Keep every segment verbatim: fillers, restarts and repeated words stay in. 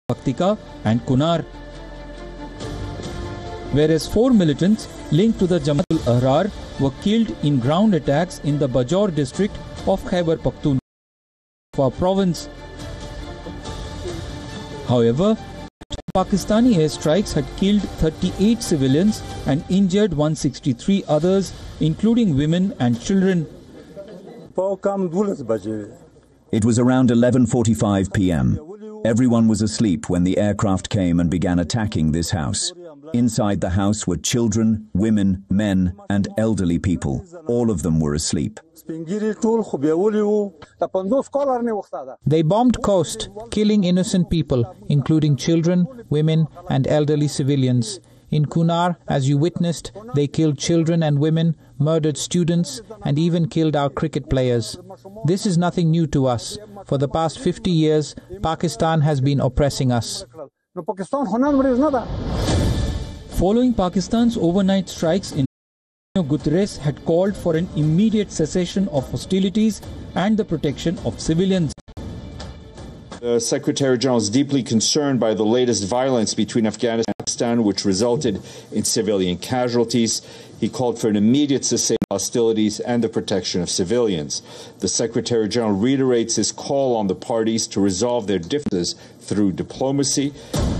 Paktika and Kunar. Whereas four militants linked to the Jamaat al-Ahrar were killed in ground attacks in the Bajaur district of Khyber Pakhtunkhwa province. However, Pakistani airstrikes had killed thirty-eight civilians and injured one hundred sixty-three others, including women and children. It was around eleven forty-five p m Everyone was asleep when the aircraft came and began attacking this house. Inside the house were children, women, men, and elderly people. All of them were asleep. They bombed coast, killing innocent people, including children, women, and elderly civilians. In Kunar, as you witnessed, they killed children and women, murdered students, and even killed our cricket players. This is nothing new to us. For the past fifty years, Pakistan has been oppressing us. Following Pakistan's overnight strikes, in Guterres had called for an immediate cessation of hostilities and the protection of civilians. The Secretary General is deeply concerned by the latest violence between Afghanistan and Pakistan, which resulted in civilian casualties. He called for an immediate cessation of hostilities and the protection of civilians. The Secretary General reiterates his call on the parties to resolve their differences through diplomacy.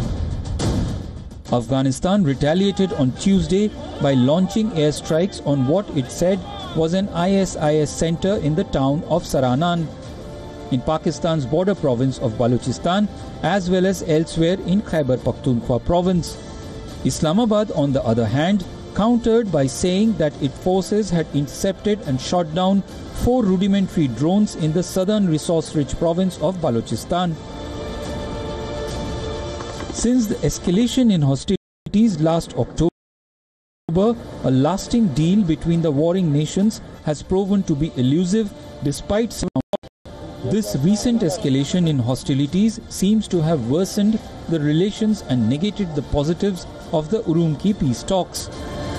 Afghanistan retaliated on Tuesday by launching airstrikes on what it said was an I S I S center in the town of Saranan, in Pakistan's border province of Balochistan, as well as elsewhere in Khyber Pakhtunkhwa province. Islamabad, on the other hand, countered by saying that its forces had intercepted and shot down four rudimentary drones in the southern resource-rich province of Balochistan. Since the escalation in hostilities last October, a lasting deal between the warring nations has proven to be elusive despite some. This recent escalation in hostilities seems to have worsened the relations and negated the positives of the Urumqi peace talks.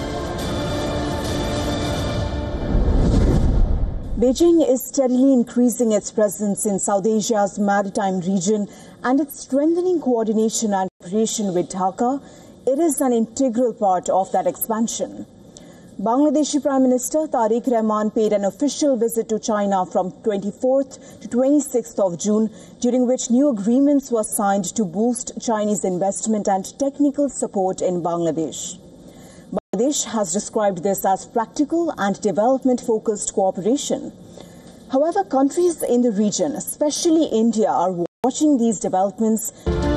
Beijing is steadily increasing its presence in South Asia's maritime region and its strengthening coordination and cooperation with Dhaka. It is an integral part of that expansion. Bangladeshi Prime Minister Tariq Rahman paid an official visit to China from twenty-fourth to twenty-sixth of June, during which new agreements were signed to boost Chinese investment and technical support in Bangladesh. Bangladesh has described this as practical and development-focused cooperation. However, countries in the region, especially India, are watching these developments.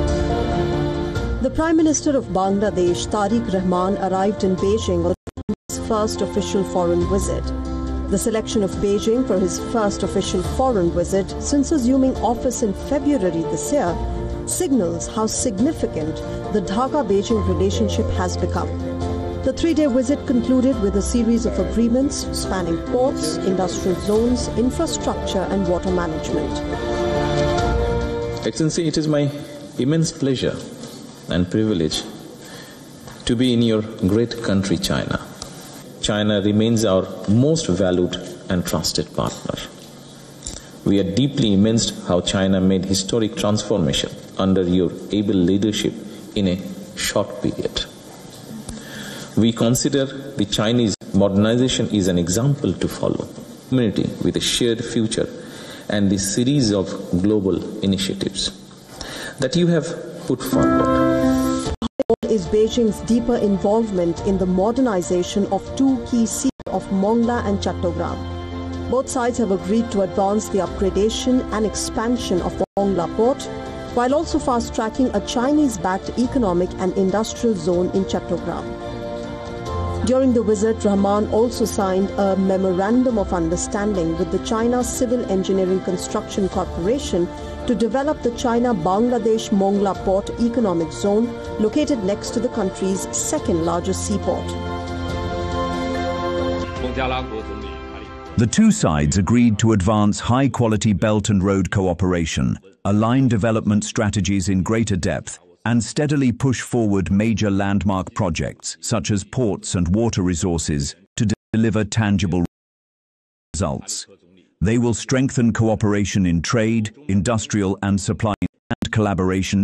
The Prime Minister of Bangladesh, Tariq Rahman, arrived in Beijing on his first official foreign visit. The selection of Beijing for his first official foreign visit since assuming office in February this year signals how significant the Dhaka-Beijing relationship has become. The three-day visit concluded with a series of agreements spanning ports, industrial zones, infrastructure and water management. Excellency, it is my immense pleasure and privilege to be in your great country, China. China remains our most valued and trusted partner. We are deeply impressed how China made historic transformation under your able leadership in a short period. We consider the Chinese modernization is an example to follow, community with a shared future and the series of global initiatives that you have put forward. Is Beijing's deeper involvement in the modernization of two key cities of Mongla and Chattogram. Both sides have agreed to advance the upgradation and expansion of the Mongla port, while also fast-tracking a Chinese-backed economic and industrial zone in Chattogram. During the visit, Rahman also signed a Memorandum of Understanding with the China Civil Engineering Construction Corporation to develop the China-Bangladesh Mongla Port Economic Zone located next to the country's second-largest seaport. The two sides agreed to advance high-quality Belt and Road cooperation, align development strategies in greater depth, and steadily push forward major landmark projects such as ports and water resources to deliver tangible results. They will strengthen cooperation in trade, industrial and supply and collaboration